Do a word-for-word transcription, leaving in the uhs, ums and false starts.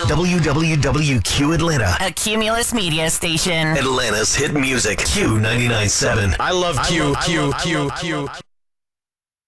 W W W Q Atlanta. A Cumulus media station. Atlanta's hit music. Q ninety-nine point seven. I love Q, Q, Q, Q.